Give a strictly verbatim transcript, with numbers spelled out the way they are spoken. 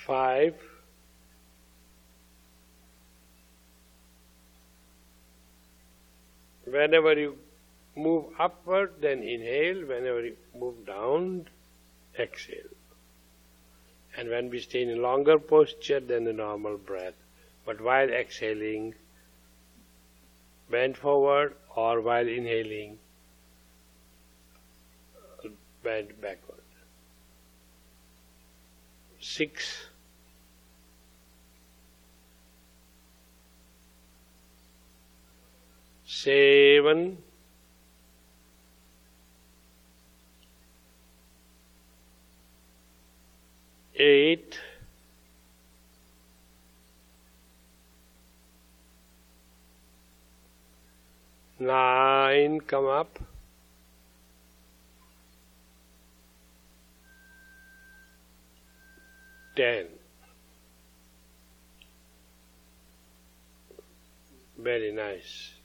five, whenever you move upward, then inhale. Whenever you move down, exhale. And when we stay in a longer posture than the normal breath, but while exhaling, bend forward, or while inhaling, bend backward. Six, seven, eight, nine, come up, ten. Very nice.